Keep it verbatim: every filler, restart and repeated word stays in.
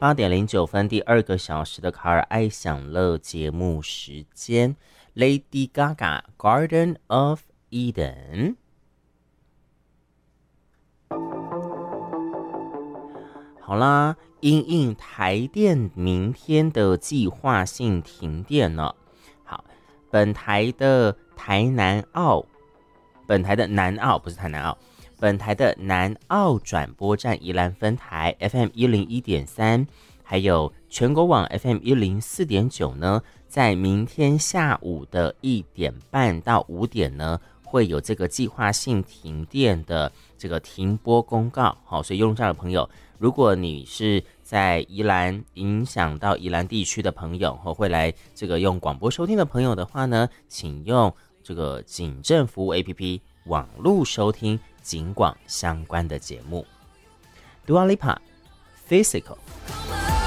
八点零九分，第二个小时的卡尔爱享乐节目时间 ，Lady Gaga Garden of Eden。好啦，因应台电明天的计划性停电呢。好，本台的台南澳，本台的南澳不是台南澳。本台的南澳转播站宜兰分台 F M 一零一点三，还有全国网 F M 一零四点九呢，在明天下午的一点半到五点呢，会有这个计划性停电的这个停播公告。好，所以用上的朋友，如果你是在宜兰影响到宜兰地区的朋友，或会来这个用广播收听的朋友的话呢，请用这个警政服务 A P P 网路收听警广相关的节目。Dua Lipa Physical。